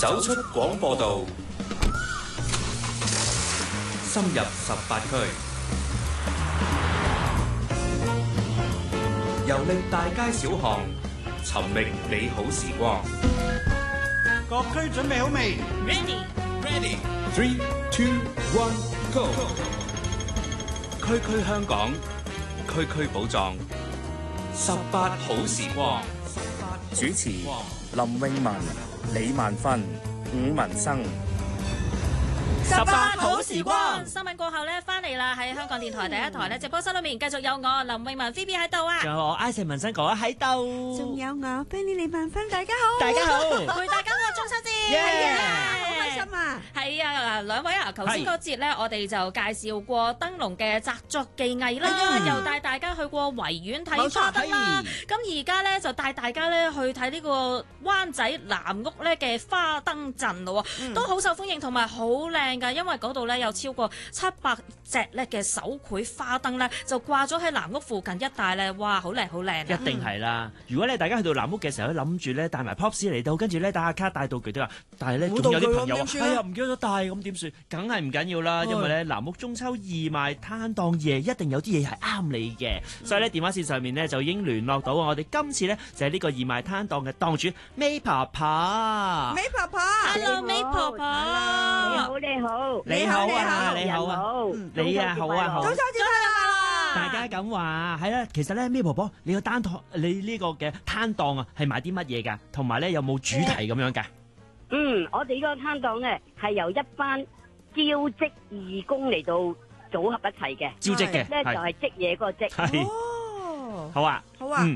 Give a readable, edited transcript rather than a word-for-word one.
走出廣播道，深入18區，遊歷大街小巷，尋覓美好時光。 各區準備好未 Ready 3, 2, 1, Go！ 區區香港，區區寶藏，18好時光。 主持林詠雯、李萬芬、伍文生。 18好時光，新聞過後咧，翻嚟啦！喺香港電台第一台咧，直播室裏面繼續有我林詠雯 Phoebe 喺度啊， 仲有我 Ice 文生哥喺度， 仲有我 Benny 李萬芬，大家好， 大家好， 陪大家過中秋節， 係啊，好開心啊！ 係啊，兩位啊，頭先嗰節咧，我哋就介紹過燈籠嘅紮作技藝啦，又帶大家去過維園睇花燈啦。咁而家咧就帶大家咧去睇呢個灣仔南屋咧嘅花燈陣咯，都好受歡迎同埋好靚㗎，因為嗰度咧有超過700隻咧嘅手繪花燈咧，就掛咗喺南屋附近一帶咧，哇，好靚好靚！ 一定係啦！如果咧大家去到南屋嘅時候咧，諗住咧帶埋 Pops 嚟到，跟住咧打下卡帶道具都話，但係咧仲有啲朋友話：哎呀，唔記得咗帶，咁點算？梗係唔緊要啦，因為咧南屋中秋義賣攤檔夜一定有啲嘢係啱你嘅，所以咧電話線上面咧就已經聯絡到我哋今次咧就係呢個義賣攤檔嘅檔主 May 婆婆。 May 婆婆 ，Hello May 婆婆， 你好你好， 你好啊你好啊，你啊好啊好， 中秋節快樂！ 大家咁話係啦，其實咧 May 婆婆你個單檔你呢個嘅攤檔啊係賣啲乜嘢㗎？同埋咧有冇主題咁樣㗎？ 我哋呢個攤檔咧係由一班招職義工嚟到組合一齊嘅， 招職嘅咧就係織嘢嗰個織。 係，好啊， 好啊。